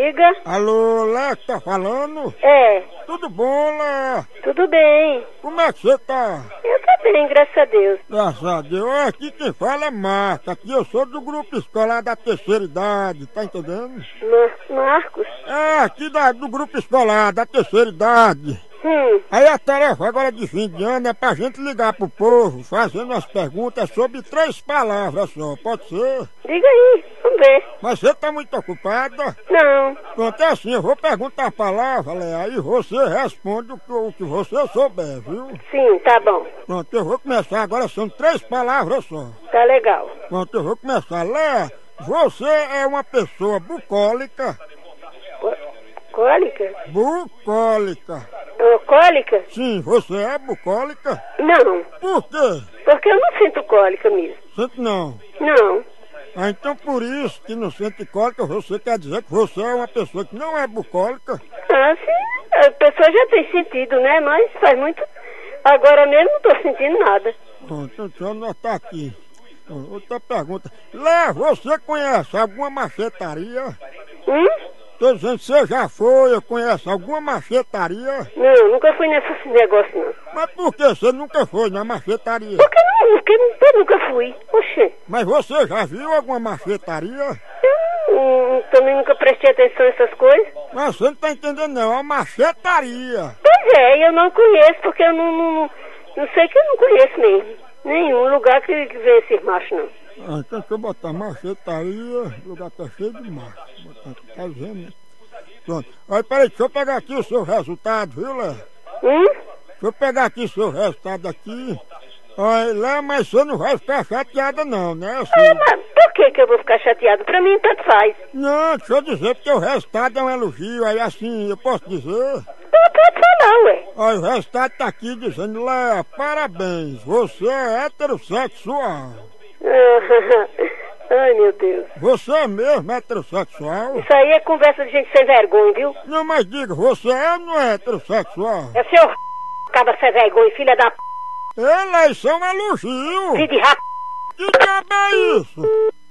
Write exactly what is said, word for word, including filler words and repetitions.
Diga. Alô, Lé, que tá falando? É. Tudo bom, Lé? Tudo bem. Como é que você tá? Eu tô bem, graças a Deus. Graças a Deus. Aqui quem fala é Marta. Aqui eu sou do grupo escolar da terceira idade, tá entendendo? Mar Marcos? É, aqui da, do grupo escolar da terceira idade. Hum. Aí a tarefa agora de fim de ano é pra gente ligar pro povo fazendo as perguntas sobre três palavras só, pode ser? Diga aí, vamos ver. Mas você tá muito ocupada? Não. Pronto, é assim, eu vou perguntar a palavra, Lé, aí você responde o que, o que você souber, viu? Sim, tá bom. Pronto, eu vou começar agora, são três palavras só. Tá legal. Pronto, eu vou começar. Lé, você é uma pessoa bucólica? Cólica? Bucólica. Oh, cólica? Sim, você é bucólica? Não. Por quê? Porque eu não sinto cólica mesmo. Sente não. Não. Ah, então por isso que não sente cólica, você quer dizer que você é uma pessoa que não é bucólica? Ah, sim. A pessoa já tem sentido, né? Mas faz muito... Agora mesmo não tô sentindo nada. Pronto, então deixa eu anotar aqui. Outra pergunta. Lé, você conhece alguma machetaria? Hum? Tô dizendo, você já foi, eu conheço alguma machetaria? Não, nunca fui nesse negócio, não. Mas por que você nunca foi na machetaria? Porque não, porque eu nunca fui. Oxê. Mas você já viu alguma machetaria? Eu hum, também nunca prestei atenção nessas coisas. Mas você não tá entendendo não, é uma machetaria. Pois é, eu não conheço, porque eu não, não, não sei que eu não conheço mesmo. Nenhum lugar que, que vem esses machos, não. Ah, então deixa eu botar machetaria, o lugar tá cheio de macho. Botar aqui, tá vendo, né? Pronto. Olha, peraí, deixa eu pegar aqui o seu resultado, viu, Lé? Hum? Deixa eu pegar aqui o seu resultado aqui. Olha, Lé, mas você não vai ficar chateada não, né? Assim... Ah, mas por que que eu vou ficar chateado? Pra mim, tanto faz. Não, deixa eu dizer, porque o resultado é um elogio, aí assim, eu posso dizer... Não pode falar, ué. Olha, o resultado tá aqui dizendo, Lé, parabéns, você é heterossexual. Ai, meu Deus. Você é mesmo heterossexual? Isso aí é conversa de gente sem vergonha, viu? Não, mas diga, você é ou não é heterossexual? É seu acaba sem vergonha, filha da p... Eleição é um elogio! Filho de rap... Que diabo é isso?